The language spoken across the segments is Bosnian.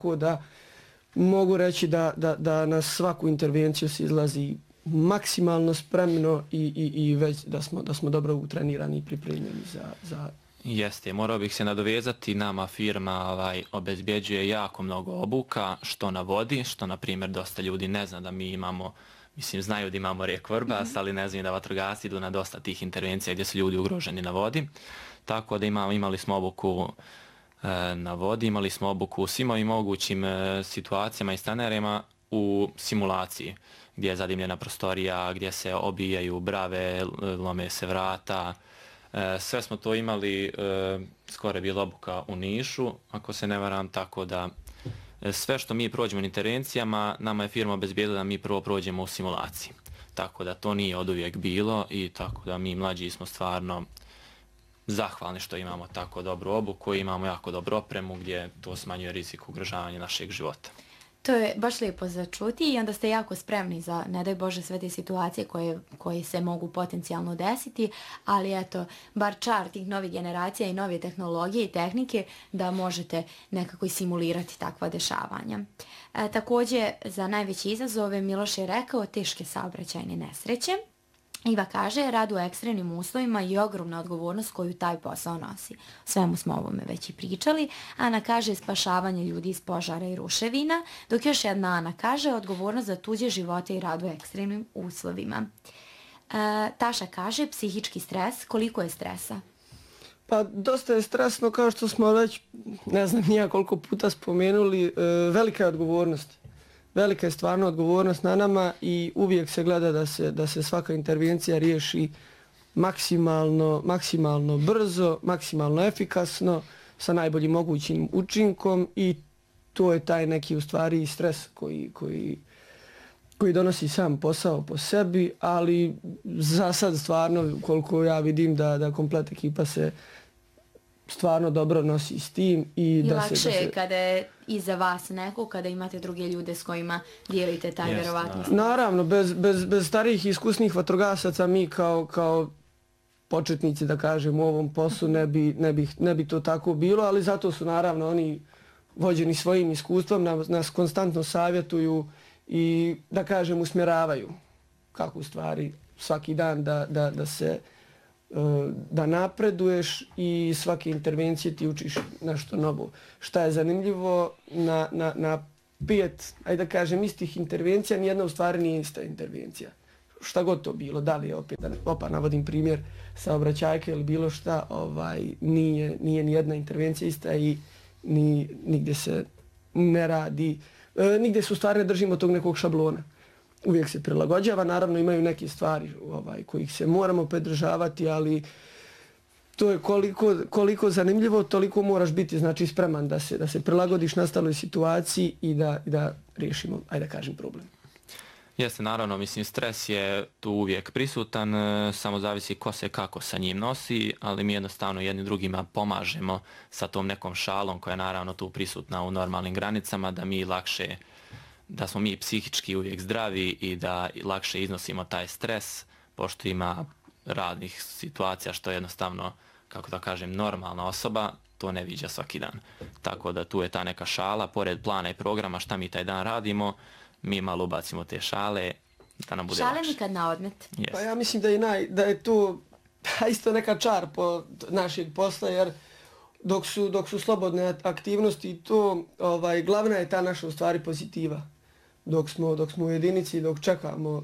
Tako da mogu reći da na svaku intervenciju se izlazi maksimalno spremno i već da smo dobro utrenirani i pripremljeni za... Jeste, morao bih se nadovezati, nama firma obezbjeđuje jako mnogo obuka, što na vodi, što na primjer dosta ljudi ne zna da mi imamo, mislim znaju da imamo rijek Vrbas, ali ne znaju da vatrogasci idu na dosta tih intervencija gdje su ljudi ugroženi na vodi. Tako da imali smo obuku na vodi, imali smo obuku u svim ovim mogućim situacijama i scenarijima u simulaciji, gdje je zadimljena prostorija, gdje se obijaju brave, lome se vrata. Sve smo to imali, skoro je bila obuka u Nišu, ako se ne varam, tako da sve što mi prođemo na intervencijama, nama je firma obezbijedila da mi prvo prođemo u simulaciji. Tako da to nije oduvijek bilo i tako da mi mlađi smo stvarno zahvalni što imamo tako dobru obuku i imamo jako dobru opremu gdje to smanjuje rizik ugrožavanja našeg života. To je baš lijepo za čuti i onda ste jako spremni za, ne daj Bože, sve te situacije koje se mogu potencijalno desiti, ali eto, bar čar tih novih generacija i nove tehnologije i tehnike da možete nekako i simulirati takva dešavanja. Također, za najveće izazove Miloš je rekao teške saobraćajne nesreće. Iva kaže, rad u ekstremnim uslovima i ogromna odgovornost koju taj posao nosi. Svemu smo ovome već i pričali. Ana kaže spašavanje ljudi iz požara i ruševina, dok još jedna Ana kaže odgovornost za tuđe živote i rad u ekstremnim uslovima. Taša kaže psihički stres. Koliko je stresa? Pa dosta je stresno, kao što smo već, ne znam nija koliko puta spomenuli, velika je odgovornost. Velika je stvarno odgovornost na nama i uvijek se gleda da se svaka intervencija riješi maksimalno brzo, maksimalno efikasno, sa najboljim mogućim učinkom i to je taj neki u stvari stres koji donosi sam posao po sebi, ali za sad stvarno koliko ja vidim da komplet ekipa se stvarno dobro nosi s tim. I lakše je kada je iza vas neko, kada imate druge ljude s kojima dijelite taj vjerovatno. Naravno, bez starijih iskusnih vatrogasaca mi kao početnici, da kažem, u ovom poslu ne bi to tako bilo, ali zato su naravno oni vođeni svojim iskustvom, nas konstantno savjetuju i, da kažem, usmjeravaju kako u stvari svaki dan da napreduješ i svake intervencije ti učiš nešto novo. Šta je zanimljivo, na 5, ajde da kažem, istih intervencija, nijedna u stvari nije ista intervencija. Šta god to bilo, da li je opet, navodim primjer saobraćajke ili bilo šta, nije nijedna intervencija ista i nigdje se ne radi, nigdje se u stvari ne držimo tog nekog šablona. Uvijek se prilagođava, naravno imaju neke stvari kojih se moramo pridržavati, ali to je koliko zanimljivo, toliko moraš biti znači spreman da se prilagodiš nastaloj situaciji i da riješimo, ajde da kažem, problem. Jeste, naravno, mislim, stres je tu uvijek prisutan, samo zavisi ko se kako sa njim nosi, ali mi jednostavno jedni drugima pomažemo sa tom nekom šalom koja je naravno tu prisutna u normalnim granicama, da mi lakše, da smo mi psihički uvijek zdravi i da lakše iznosimo taj stres, pošto ima radnih situacija što je jednostavno, kako da kažem, normalna osoba, to ne viđa svaki dan. Tako da tu je ta neka šala, pored plana i programa šta mi taj dan radimo, mi malo ubacimo te šale da nam bude lakše. Šale nikad na odmet. Pa ja mislim da je to isto neka čar po našeg posla, jer dok su slobodne aktivnosti, to glavna je ta naša u stvari pozitiva. Dok smo u jedinici, dok čekamo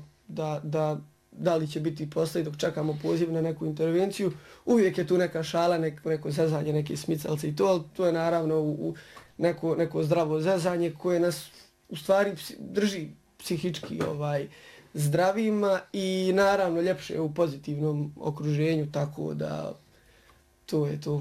da li će biti posla i dok čekamo poziv na neku intervenciju, uvijek je tu neka šala, neko zezanje, neke smicalce i to, ali to je naravno neko zdravo zezanje koje nas u stvari drži psihički zdravima i naravno ljepše je u pozitivnom okruženju, tako da to je to.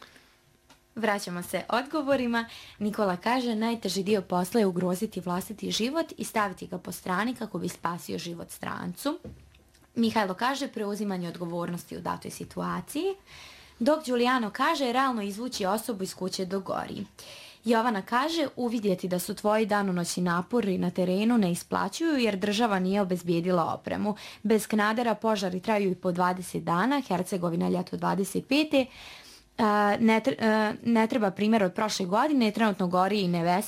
Vraćamo se odgovorima. Nikola kaže, najteži dio posla je ugroziti vlastiti život i staviti ga po strani kako bi spasio život strancu. Mihajlo kaže, preuzimanje odgovornosti u datoj situaciji. Dok Đulijano kaže, realno izvući osobu iz kuće do gori. Jovana kaže, uvidjeti da su tvoji danonoćni napori na terenu ne isplaćuju jer država nije obezbijedila opremu. Bez Knadera požari traju i po 20 dana, Hercegovina ljeto 25. Ne treba primjer od prošle godine, trenutno gori i Nevesi